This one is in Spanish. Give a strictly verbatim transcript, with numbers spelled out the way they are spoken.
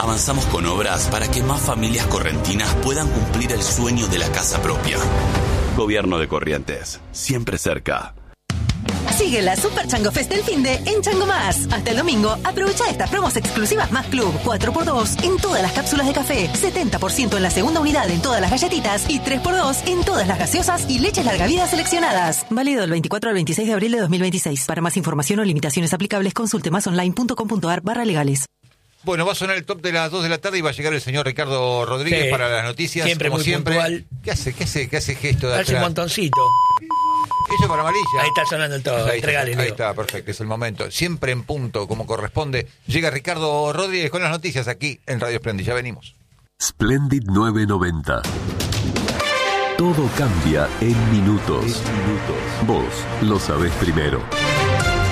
avanzamos con obras para que más familias correntinas puedan cumplir el sueño de la casa propia. Gobierno de Corrientes, siempre cerca. Sigue la Super Chango Fest del finde en Chango Más. Hasta el domingo, aprovecha estas promos exclusivas Más Club. cuatro por dos en todas las cápsulas de café, setenta por ciento en la segunda unidad en todas las galletitas y tres por dos en todas las gaseosas y leches larga vida seleccionadas. Válido del veinticuatro al veintiséis de abril de dos mil veintiséis. Para más información o limitaciones aplicables, consulte masonline.com.ar barra legales. Bueno, va a sonar el top de las dos de la tarde y va a llegar el señor Ricardo Rodríguez Sí. para las noticias. Siempre como muy siempre. puntual. ¿Qué hace? ¿Qué hace? ¿Qué hace gesto de Hace un atrás? montoncito. Eso para Malilla. Ahí está sonando el todo. Ahí, Entregale, está, ahí Leo. está, perfecto, es el momento. Siempre en punto, como corresponde. Llega Ricardo Rodríguez con las noticias aquí en Radio Splendid. Ya venimos. Splendid novecientos noventa. Todo cambia en minutos. Vos lo sabés primero.